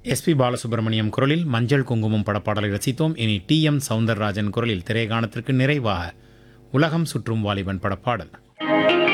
SP Balasubramaniam குரலில் மஞ்சள் குங்குமம் படப்பாடலை ரசித்தோம். இனி டி எம் சவுந்தரராஜன் குரலில் திரைகாணத்திற்கு நிறைவாக உலகம் சுற்றும் வாலிபன் படப்பாடல்.